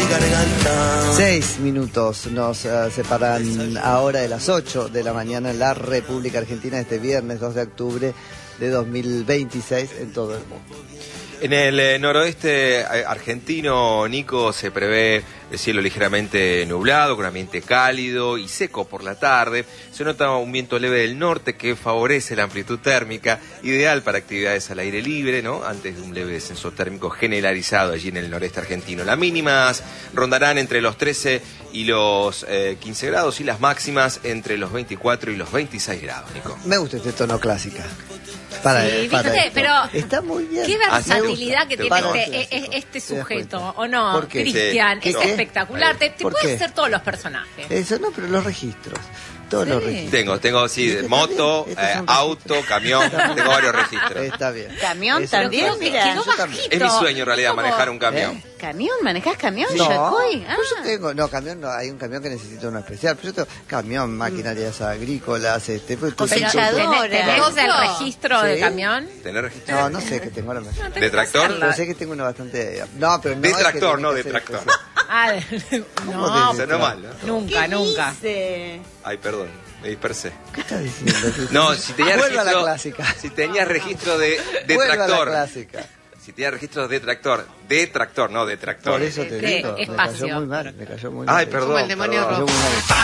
garganta. 6 minutos nos separan ahora de las 8 de la mañana en la República Argentina, este viernes 2 de octubre de 2026 en todo el mundo. En el noroeste argentino, Nico, se prevé el cielo ligeramente nublado, con ambiente cálido y seco por la tarde. Se nota un viento leve del norte que favorece la amplitud térmica, ideal para actividades al aire libre, ¿no? Antes de un leve descenso térmico generalizado allí en el noreste argentino. Las mínimas rondarán entre los 13 y los 15 grados y las máximas entre los 24 y los 26 grados, Nico. Me gusta este tono clásica. Fíjate, pero está muy bien. Qué versatilidad que tiene para este sujeto, ¿o no, ¿Por qué? Cristian? Sí. Es ¿Qué? espectacular, te ¿Por puedes qué? hacer todos los personajes. Eso no, pero los registros. Todos los registros. Tengo sí, Este moto, también, este es un auto, registro. camión, tengo varios registros. Está bien. ¿Camión Eso también? no puede Mira. ser. Quedó Yo también. bajito. Es mi sueño en realidad, ¿Cómo? manejar un camión. ¿Camión? ¿Manejás camión? No, Yacoy. pero yo tengo, no, camión no, hay un camión que necesita uno especial, pero yo tengo camión, maquinarias agrícolas, pues, Cosechadora. ¿Tenés el registro de Sí. camión? ¿Tener registro? No, no sé que tengo ahora. No, tenés ¿De que tractor? hacerla. Pero sé que tengo uno bastante. No, pero no. De es que tractor, tenés no que de hacer tractor. especial. Ah, ¿Cómo no, de- Sonó mal, ¿no? nunca, nunca. Dice? Ay, perdón, me dispersé. ¿Qué estás diciendo? No, si tenías Vuelva a la registro, clásica. si tenías registro de Vuelva tractor, a la clásica. si tenías registro de tractor, no de tractor. Por eso te De digo. Me espacio. cayó muy mal, me cayó muy mal. Ay, perdón. Como el demonio perdón. Me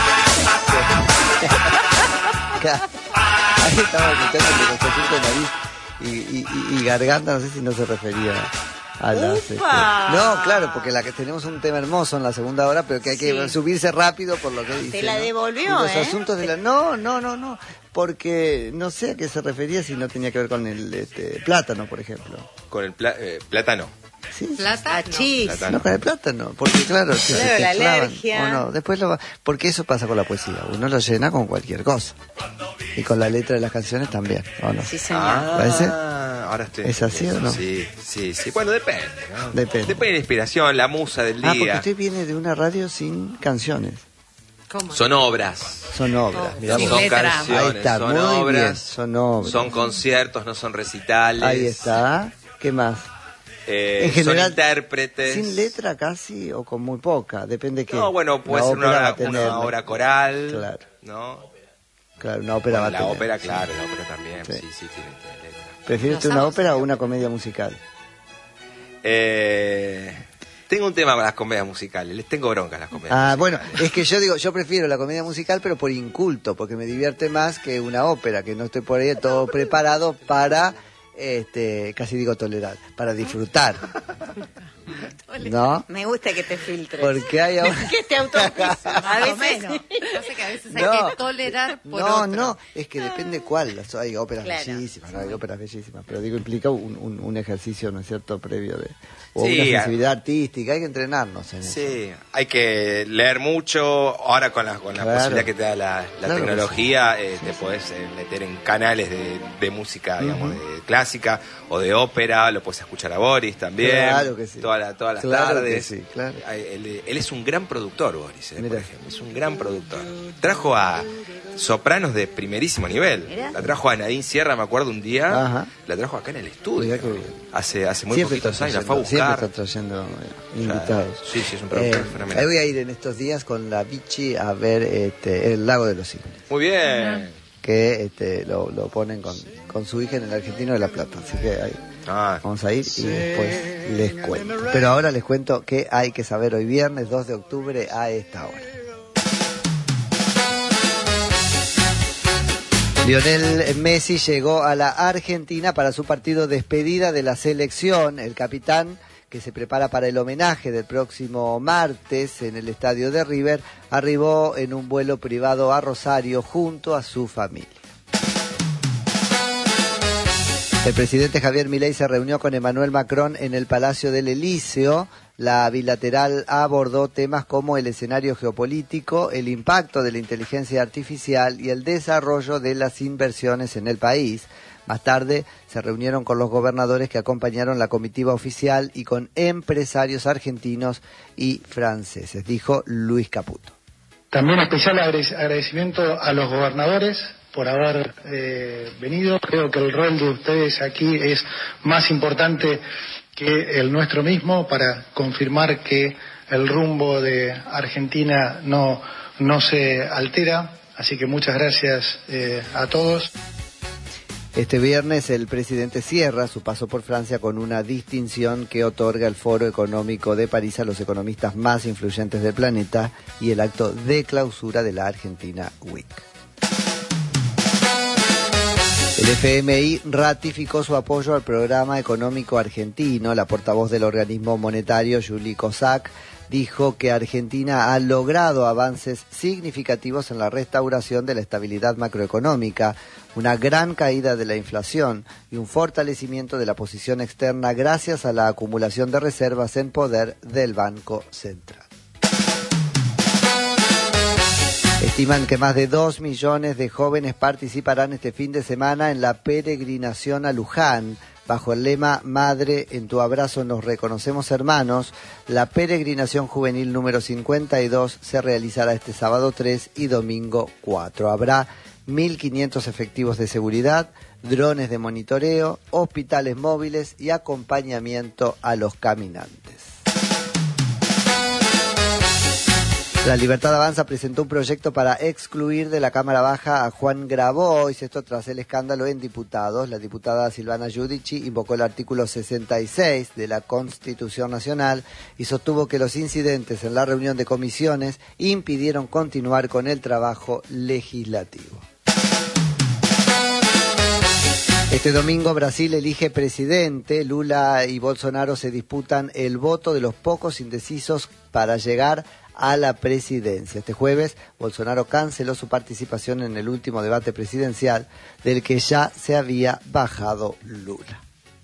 cayó muy mal. Ahí estaba escuchando que nos asunto nariz y garganta, no sé si no se refería a las... ¡Upa! No, claro, porque la que tenemos un tema hermoso en la segunda hora, pero que hay que Sí. subirse rápido por lo que dice. Te la ¿no? devolvió, Y los ¿eh? asuntos de la... No, porque no sé a qué se refería si no tenía que ver con el plátano, por ejemplo. Con el plátano. ¿Sí? Plata, Achís. Plátano. No, con el plátano, porque claro, si Claro, se te la clavan, alergia. o no, después porque eso pasa con la poesía, uno lo llena con cualquier cosa. Y con la letra de las canciones también, ¿o no? Sí, señor. ¿Parece? Ahora estoy. ¿Es así o no? Sí. Bueno, depende, ¿no? Depende. Depende de la inspiración, la musa del Ah, porque día. usted viene de una radio sin canciones, ¿cómo? Son obras. son obras, mirá Sin vos. Son letra. canciones, Ahí está, son muy obras, bien, son obras. son conciertos, no son recitales. Ahí está, ¿qué más? En son general, intérpretes. ¿Sin letra casi o con muy poca? Depende qué. No, bueno, puede La ser ópera va una a tener, una obra coral. Claro. ¿No? Claro, una ópera va a La tener. ópera, sí. claro, la ópera también. Sí. Sí, tiene letra. ¿Prefiere Los usted una amos. ópera o una comedia musical? Tengo un tema con las comedias musicales. Les tengo bronca a las comedias Ah, musicales. bueno, es que yo digo, yo prefiero la comedia musical, pero por inculto, porque me divierte más que una ópera, que no estoy por ahí todo preparado para, casi digo tolerar, para disfrutar. ¿No? Me gusta que te filtres. Porque hay ahora... Que te autorizas. A Más o veces. menos. Yo sé que a veces hay No. que tolerar por No, otro. no, es que depende cuál. Hay óperas Claro. bellísimas, ¿no? Hay óperas bellísimas, pero digo, implica un ejercicio, ¿no es cierto?, previo de... O Sí, una sensibilidad artística, hay que entrenarnos en eso. Sí, hay que leer mucho. Ahora con la Claro. posibilidad que te da la Claro que tecnología, te podés meter en canales de música, digamos, de clásica o de ópera. Lo podés escuchar a Boris también. Claro que sí. Todas las Claro tardes. que sí, claro. Él es un gran productor, Boris, por Mirá. ejemplo. Es un gran productor. Trajo a sopranos de primerísimo nivel. Mirá. La trajo a Nadine Sierra, me acuerdo un día. Ajá. La trajo acá en el estudio. Mirá qué bien. Hace muy Siempre poquitos está años. La fue a trayendo, siempre buscar. está trayendo invitados. Sí, es un productor fenomenal. Ahí voy a ir en estos días con la Vichy a ver el Lago de los Cisnes, Muy bien. que lo ponen con su hija en el Argentino de La Plata, así que ahí vamos a ir y después les cuento. Pero ahora les cuento qué hay que saber hoy viernes 2 de octubre a esta hora. Lionel Messi llegó a la Argentina para su partido de despedida de la selección. El capitán, que se prepara para el homenaje del próximo martes en el estadio de River, arribó en un vuelo privado a Rosario junto a su familia. El presidente Javier Milei se reunió con Emmanuel Macron en el Palacio del Elíseo. La bilateral abordó temas como el escenario geopolítico, el impacto de la inteligencia artificial y el desarrollo de las inversiones en el país. Más tarde se reunieron con los gobernadores que acompañaron la comitiva oficial y con empresarios argentinos y franceses, dijo Luis Caputo. También especial agradecimiento a los gobernadores por haber venido. Creo que el rol de ustedes aquí es más importante que el nuestro mismo para confirmar que el rumbo de Argentina no se altera. Así que muchas gracias a todos. Este viernes el presidente cierra su paso por Francia con una distinción que otorga el Foro Económico de París a los economistas más influyentes del planeta y el acto de clausura de la Argentina Week. El FMI ratificó su apoyo al programa económico argentino. La portavoz del organismo monetario, Julie Cossack, dijo que Argentina ha logrado avances significativos en la restauración de la estabilidad macroeconómica, una gran caída de la inflación y un fortalecimiento de la posición externa gracias a la acumulación de reservas en poder del Banco Central. Estiman que más de 2 millones de jóvenes participarán este fin de semana en la peregrinación a Luján. Bajo el lema Madre, en tu abrazo nos reconocemos hermanos, la peregrinación juvenil número 52 se realizará este sábado 3 y domingo 4. Habrá 1.500 efectivos de seguridad, drones de monitoreo, hospitales móviles y acompañamiento a los caminantes. La Libertad Avanza presentó un proyecto para excluir de la Cámara Baja a Juan Grabois, esto tras el escándalo en diputados. La diputada Silvana Giudici invocó el artículo 66 de la Constitución Nacional y sostuvo que los incidentes en la reunión de comisiones impidieron continuar con el trabajo legislativo. Este domingo Brasil elige presidente. Lula y Bolsonaro se disputan el voto de los pocos indecisos para llegar a la presidencia. Este jueves, Bolsonaro canceló su participación en el último debate presidencial del que ya se había bajado Lula.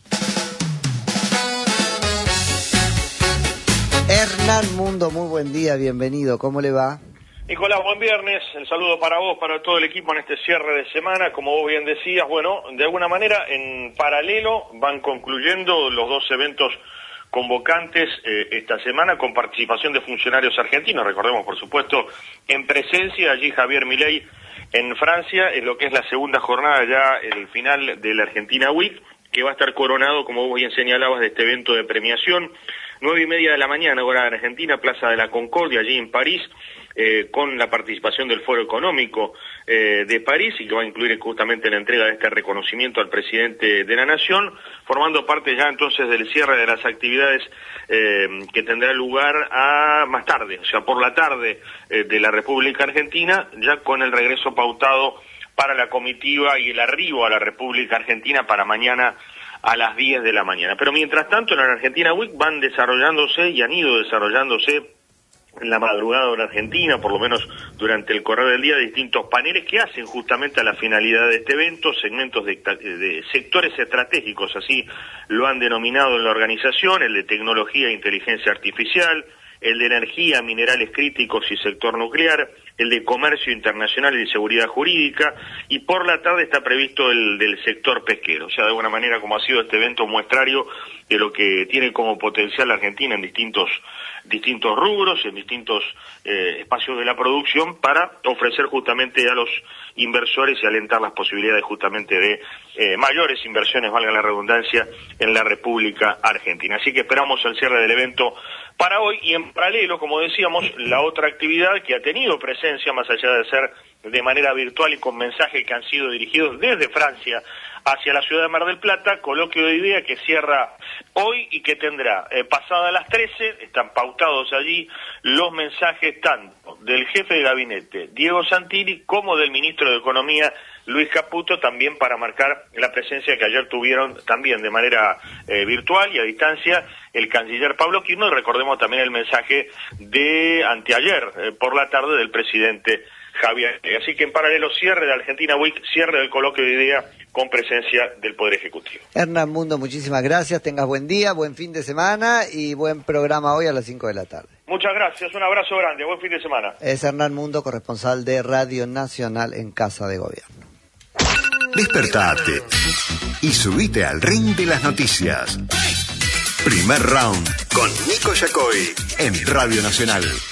Hernán Mundo, muy buen día, bienvenido, ¿cómo le va? Nicolás, buen viernes, el saludo para vos, para todo el equipo en este cierre de semana. Como vos bien decías, bueno, de alguna manera en paralelo van concluyendo los dos eventos convocantes esta semana con participación de funcionarios argentinos. Recordemos, por supuesto, en presencia allí Javier Milei en Francia, en lo que es la segunda jornada ya, el final de la Argentina Week, que va a estar coronado, como vos bien señalabas, de este evento de premiación, 9:30 de la mañana, hora de Argentina, Plaza de la Concordia, allí en París, con la participación del Foro Económico de París, y que va a incluir justamente la entrega de este reconocimiento al presidente de la Nación, formando parte ya entonces del cierre de las actividades que tendrá lugar más tarde, o sea, por la tarde de la República Argentina, ya con el regreso pautado para la comitiva y el arribo a la República Argentina para mañana a las 10 de la mañana. Pero mientras tanto, en la Argentina Week van desarrollándose y han ido desarrollándose en la madrugada en Argentina, por lo menos durante el correr del día, distintos paneles que hacen justamente a la finalidad de este evento, segmentos de sectores estratégicos, así lo han denominado en la organización, el de tecnología e inteligencia artificial, el de energía, minerales críticos y sector nuclear, el de comercio internacional y seguridad jurídica, y por la tarde está previsto el del sector pesquero. O sea, de alguna manera, como ha sido este evento muestrario de lo que tiene como potencial la Argentina en distintos rubros, en distintos espacios de la producción, para ofrecer justamente a los inversores y alentar las posibilidades justamente de mayores inversiones, valga la redundancia, en la República Argentina. Así que esperamos el cierre del evento para hoy, y en paralelo, como decíamos, la otra actividad que ha tenido presencia, más allá de ser de manera virtual y con mensajes que han sido dirigidos desde Francia hacia la ciudad de Mar del Plata, coloquio de idea que cierra hoy y que tendrá pasada las 13, están pautados allí los mensajes tanto del jefe de gabinete, Diego Santilli, como del ministro de Economía, Luis Caputo, también para marcar la presencia que ayer tuvieron también de manera virtual y a distancia el canciller Pablo Quirno, y recordemos también el mensaje de anteayer por la tarde del presidente Javier. Así que en paralelo, cierre de Argentina Week, cierre del coloquio de idea con presencia del Poder Ejecutivo. Hernán Mundo, muchísimas gracias, tengas buen día, buen fin de semana y buen programa hoy a las 5 de la tarde. Muchas gracias, un abrazo grande, buen fin de semana. Es Hernán Mundo, corresponsal de Radio Nacional en Casa de Gobierno. Despertate y subite al ring de las noticias. Primer round con Nico Yacoy en Radio Nacional.